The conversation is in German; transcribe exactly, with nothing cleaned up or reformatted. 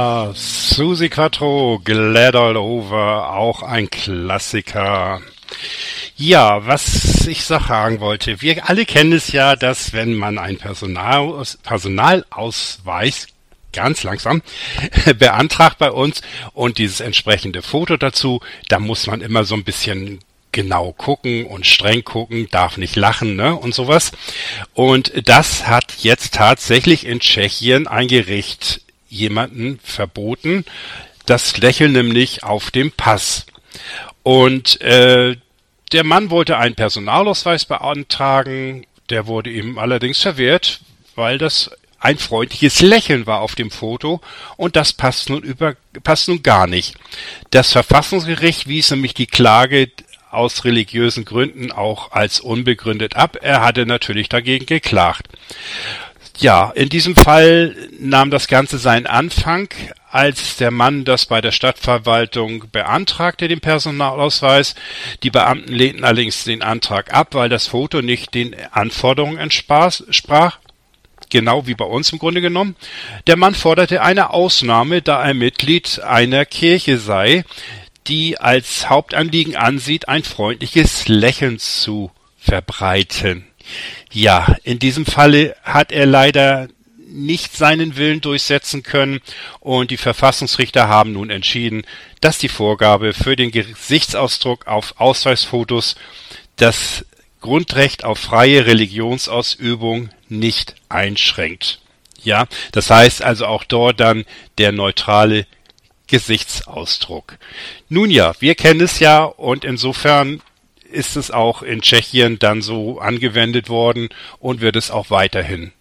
Ah, Suzi Quatro, Glad All Over, auch ein Klassiker. Ja, was ich sagen wollte, wir alle kennen es ja, dass wenn man einen Personal, Personalausweis ganz langsam beantragt bei uns und dieses entsprechende Foto dazu, da muss man immer so ein bisschen genau gucken und streng gucken, darf nicht lachen, ne, und sowas. Und das hat jetzt tatsächlich in Tschechien ein Gericht jemanden verboten, das Lächeln nämlich auf dem Pass. Und äh, der Mann wollte einen Personalausweis beantragen, der wurde ihm allerdings verwehrt, weil das ein freundliches Lächeln war auf dem Foto und das passt nun über passt nun gar nicht. Das Verfassungsgericht wies nämlich die Klage aus religiösen Gründen auch als unbegründet ab. Er hatte natürlich dagegen geklagt. Ja, in diesem Fall nahm das Ganze seinen Anfang, als der Mann das bei der Stadtverwaltung beantragte, den Personalausweis. Die Beamten lehnten allerdings den Antrag ab, weil das Foto nicht den Anforderungen entsprach. Genau wie bei uns im Grunde genommen. Der Mann forderte eine Ausnahme, da er Mitglied einer Kirche sei, die als Hauptanliegen ansieht, ein freundliches Lächeln zu verbreiten. Ja, in diesem Falle hat er leider nicht seinen Willen durchsetzen können und die Verfassungsrichter haben nun entschieden, dass die Vorgabe für den Gesichtsausdruck auf Ausweisfotos das Grundrecht auf freie Religionsausübung nicht einschränkt. Ja, das heißt also auch dort dann der neutrale Gesichtsausdruck. Nun ja, wir kennen es ja und insofern ist es auch in Tschechien dann so angewendet worden und wird es auch weiterhin